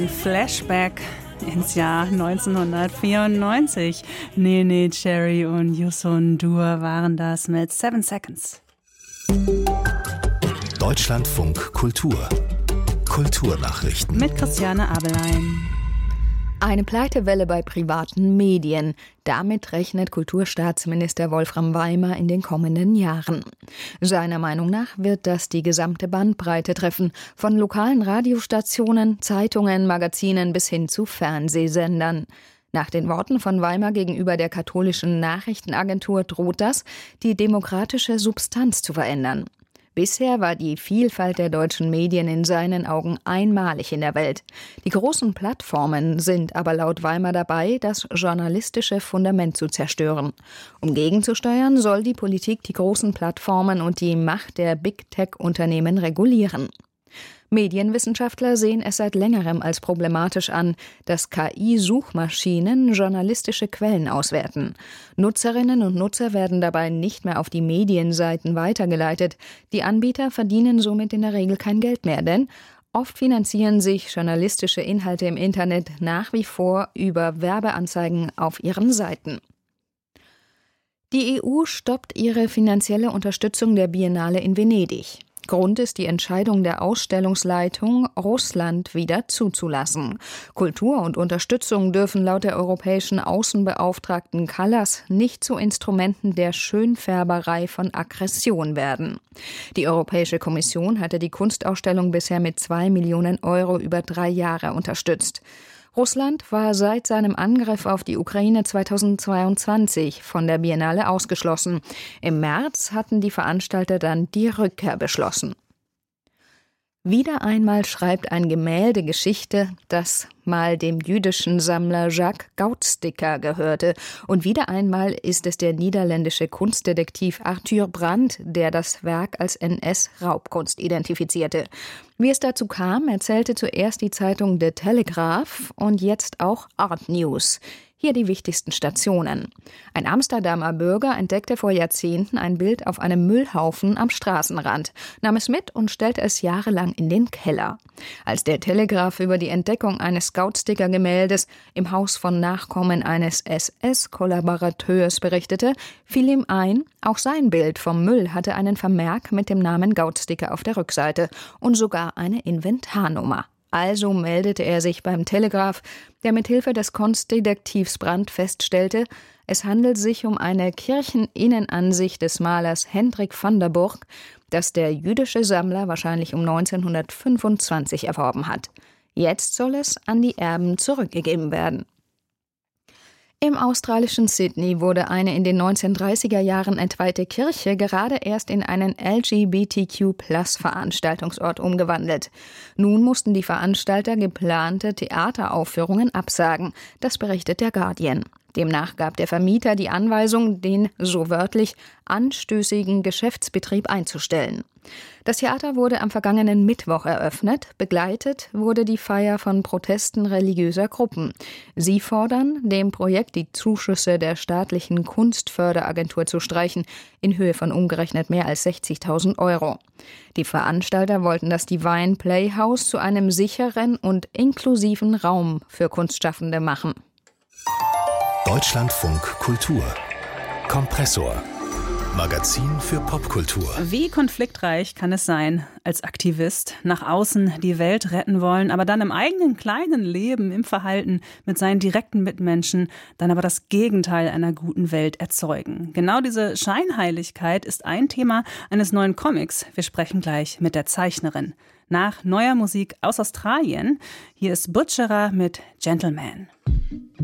Flashback ins Jahr 1994. Nene Cherry und Youssou N'Dour waren das mit 7 Seconds. Deutschlandfunk Kultur. Kulturnachrichten. Mit Christiane Abelein. Eine Pleitewelle bei privaten Medien. Damit rechnet Kulturstaatsminister Wolfram Weimer in den kommenden Jahren. Seiner Meinung nach wird das die gesamte Bandbreite treffen, von lokalen Radiostationen, Zeitungen, Magazinen bis hin zu Fernsehsendern. Nach den Worten von Weimer gegenüber der katholischen Nachrichtenagentur droht das, die demokratische Substanz zu verändern. Bisher war die Vielfalt der deutschen Medien in seinen Augen einmalig in der Welt. Die großen Plattformen sind aber laut Weimer dabei, das journalistische Fundament zu zerstören. Um gegenzusteuern, soll die Politik die großen Plattformen und die Macht der Big-Tech-Unternehmen regulieren. Medienwissenschaftler sehen es seit längerem als problematisch an, dass KI-Suchmaschinen journalistische Quellen auswerten. Nutzerinnen und Nutzer werden dabei nicht mehr auf die Medienseiten weitergeleitet. Die Anbieter verdienen somit in der Regel kein Geld mehr, denn oft finanzieren sich journalistische Inhalte im Internet nach wie vor über Werbeanzeigen auf ihren Seiten. Die EU stoppt ihre finanzielle Unterstützung der Biennale in Venedig. Grund ist die Entscheidung der Ausstellungsleitung, Russland wieder zuzulassen. Kultur und Unterstützung dürfen laut der europäischen Außenbeauftragten Kallas nicht zu Instrumenten der Schönfärberei von Aggression werden. Die Europäische Kommission hatte die Kunstausstellung bisher mit 2 Millionen Euro über 3 Jahre unterstützt. Russland war seit seinem Angriff auf die Ukraine 2022 von der Biennale ausgeschlossen. Im März hatten die Veranstalter dann die Rückkehr beschlossen. Wieder einmal schreibt ein Gemälde Geschichte, das mal dem jüdischen Sammler Jacques Gautsticker gehörte. Und wieder einmal ist es der niederländische Kunstdetektiv Arthur Brandt, der das Werk als NS-Raubkunst identifizierte. Wie es dazu kam, erzählte zuerst die Zeitung The Telegraph und jetzt auch Art News. Hier die wichtigsten Stationen. Ein Amsterdamer Bürger entdeckte vor Jahrzehnten ein Bild auf einem Müllhaufen am Straßenrand, nahm es mit und stellte es jahrelang in den Keller. Als der Telegraph über die Entdeckung eines Gautsticker-Gemäldes im Haus von Nachkommen eines SS-Kollaborateurs berichtete, fiel ihm ein, auch sein Bild vom Müll hatte einen Vermerk mit dem Namen Gautsticker auf der Rückseite und sogar eine Inventarnummer. Also meldete er sich beim Telegraph, der mit Hilfe des Kunstdetektivs Brandt feststellte, es handelt sich um eine Kircheninnenansicht des Malers Hendrik van der Burg, das der jüdische Sammler wahrscheinlich um 1925 erworben hat. Jetzt soll es an die Erben zurückgegeben werden. Im australischen Sydney wurde eine in den 1930er Jahren entweihte Kirche gerade erst in einen LGBTQ+-Veranstaltungsort umgewandelt. Nun mussten die Veranstalter geplante Theateraufführungen absagen, das berichtet der Guardian. Demnach gab der Vermieter die Anweisung, den, so wörtlich, anstößigen Geschäftsbetrieb einzustellen. Das Theater wurde am vergangenen Mittwoch eröffnet. Begleitet wurde die Feier von Protesten religiöser Gruppen. Sie fordern, dem Projekt die Zuschüsse der staatlichen Kunstförderagentur zu streichen, in Höhe von umgerechnet mehr als 60.000 Euro. Die Veranstalter wollten das Divine Playhouse zu einem sicheren und inklusiven Raum für Kunstschaffende machen. Deutschlandfunk Kultur. Kompressor. Magazin für Popkultur. Wie konfliktreich kann es sein, als Aktivist nach außen die Welt retten wollen, aber dann im eigenen kleinen Leben, im Verhalten mit seinen direkten Mitmenschen, dann aber das Gegenteil einer guten Welt erzeugen. Genau diese Scheinheiligkeit ist ein Thema eines neuen Comics. Wir sprechen gleich mit der Zeichnerin. Nach neuer Musik aus Australien, hier ist Butcherer mit Gentleman.